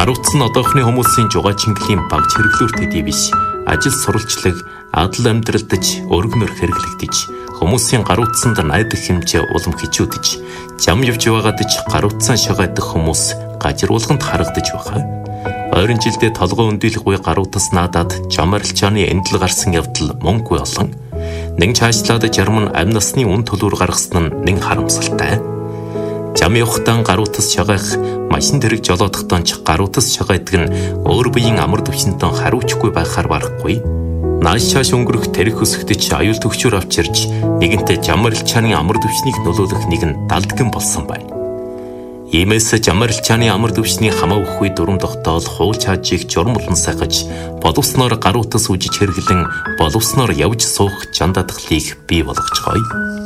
Гаруутсан одоохны хүмүүсийн жугаа чингэлийн баг чиргэлүүр төдий биш. Ажил сурвалжлаг, адал амьдралдаж, өргөнөр хэрэглэгдэж, хүмүүсийн гаруутсанд найдах хэмжээ улам хичүүдэж, зам явж байгаадаж гаруутсан шагаадах хүмүүс гажруулганд харагдаж байгаа. Ойрын жилдээ толгой өндөлгүй гаруутас наадаад жамарилчааны эндэл гарсан явдал мөнгөгүй олон. Нэг чаашлаад жарман амь насны үн төлөөр гаргасан нь нэг харамсалтай. Зам явахтаа гаруутас шагаах, машин тэрэг жолоодохтон ч гаруутас шагаадаг нь өөр биеийн амар төвчнөд харуучгүй байхаар барахгүй. Нааш чааш өнгөрөх тэрэг өсгдөж аюул төгчөөр авчирч нэгэнтээ жамарилчааны амар төвчнийг нөлөөлөх нэгэн далдгэн болсон байна. Иймээс жамарилчааны амар төвчний хамаа өгөхгүй дүрм тогтоол хуул чаажийг журмлан сахаж боловсноор гаруутас үжиж хэрэглэн боловсноор явж суух жандадгалыг бий болгоцгоё.